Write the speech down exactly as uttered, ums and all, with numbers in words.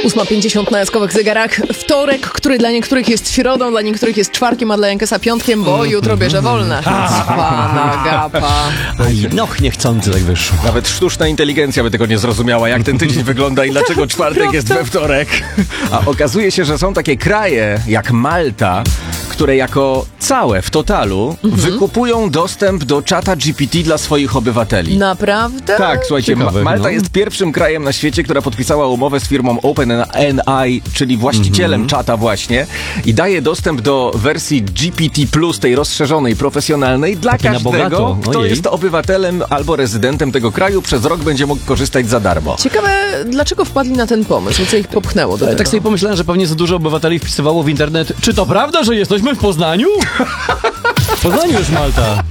ósma pięćdziesiąt na jaskowych zegarach. Wtorek, który dla niektórych jest środą, dla niektórych jest czwartkiem, a dla Jankesa piątkiem, bo jutro bierze wolne. Cwana gapa. Aj, no, niechcący tak wyszło. Nawet sztuczna inteligencja by tego nie zrozumiała, jak ten tydzień wygląda i dlaczego czwartek jest we wtorek. A okazuje się, że są takie kraje jak Malta, które jako całe w totalu mhm. wykupują dostęp do czata G P T dla swoich obywateli. Naprawdę? Tak, słuchajcie, Ciekawe, Ma- Malta no. jest pierwszym krajem na świecie, która podpisała umowę z firmą OpenAI, czyli właścicielem mhm. czata właśnie, i daje dostęp do wersji G P T plus, tej rozszerzonej, profesjonalnej, dla Takie na każdego, bogato. kto Ojej. jest obywatelem albo rezydentem tego kraju. Przez rok będzie mógł korzystać za darmo. Ciekawe, dlaczego wpadli na ten pomysł, co ich popchnęło do Ale tego. tak sobie pomyślałem, że pewnie za dużo obywateli wpisywało w internet. Czy to prawda, że jesteśmy w Poznaniu? W Poznaniu już Malta.